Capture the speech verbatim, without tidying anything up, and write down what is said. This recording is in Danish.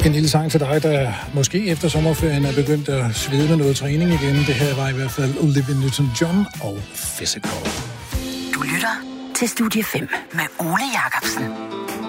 En lille sang til dig, der måske efter sommerferien er begyndt at svede med noget træning igen. Det her var i hvert fald Olivia Newton-John og Physical. Du lytter til Studie fem med Ole Jacobsen.